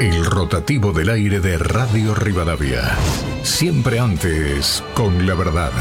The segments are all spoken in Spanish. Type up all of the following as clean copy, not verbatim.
El rotativo del aire de Radio Rivadavia. Siempre antes, con la verdad.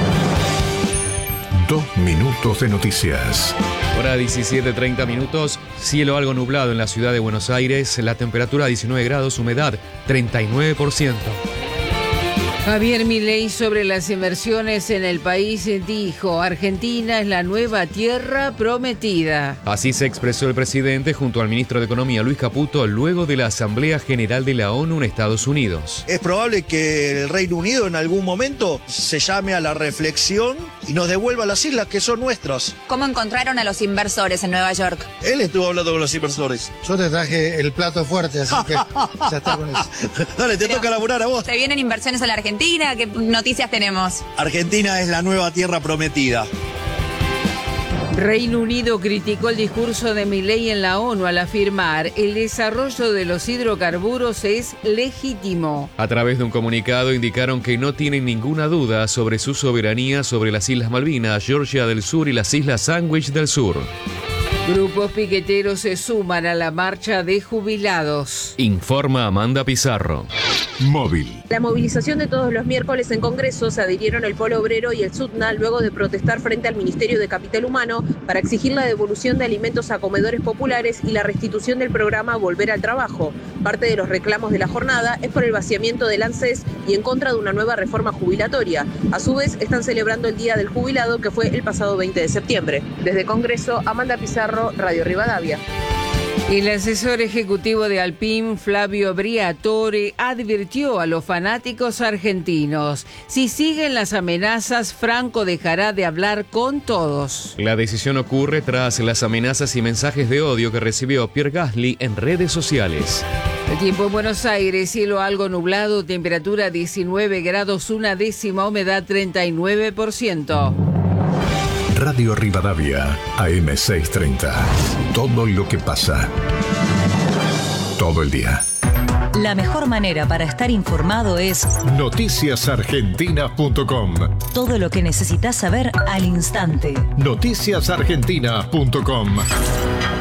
2 minutos de noticias. Hora 17:30 minutos. Cielo algo nublado en la ciudad de Buenos Aires. La temperatura 19 grados, humedad 39%. Javier Milei sobre las inversiones en el país dijo: Argentina es la nueva tierra prometida. Así se expresó el presidente junto al ministro de Economía Luis Caputo luego de la Asamblea General de la ONU en Estados Unidos. Es probable que el Reino Unido en algún momento se llame a la reflexión y nos devuelva las islas que son nuestras. ¿Cómo encontraron a los inversores en Nueva York? Él estuvo hablando con los inversores. Yo te traje el plato fuerte, así que ya está con eso. Dale, te toca laburar a vos. ¿Se vienen inversiones a la Argentina? ¿Qué noticias tenemos? Argentina es la nueva tierra prometida. Reino Unido criticó el discurso de Milei en la ONU al afirmar: el desarrollo de los hidrocarburos es legítimo. A través de un comunicado indicaron que no tienen ninguna duda sobre su soberanía sobre las Islas Malvinas, Georgia del Sur y las Islas Sandwich del Sur. Grupos piqueteros se suman a la marcha de jubilados. Informa Amanda Pizarro. Móvil. La movilización de todos los miércoles en Congreso se adhirieron el Polo Obrero y el SUTNA luego de protestar frente al Ministerio de Capital Humano para exigir la devolución de alimentos a comedores populares y la restitución del programa Volver al Trabajo. Parte de los reclamos de la jornada es por el vaciamiento del ANSES y en contra de una nueva reforma jubilatoria. A su vez, están celebrando el Día del Jubilado, que fue el pasado 20 de septiembre. Desde Congreso, Amanda Pizarro, Radio Rivadavia. El asesor ejecutivo de Alpine, Flavio Briatore, advirtió a los fanáticos argentinos: si siguen las amenazas, Franco dejará de hablar con todos. La decisión ocurre tras las amenazas y mensajes de odio que recibió Pierre Gasly en redes sociales. El tiempo en Buenos Aires: cielo algo nublado, temperatura 19 grados, 1/10, humedad 39%. Radio Rivadavia, AM 630. Todo lo que pasa. Todo el día. La mejor manera para estar informado es noticiasargentina.com. todo lo que necesitas saber al instante. Noticiasargentina.com.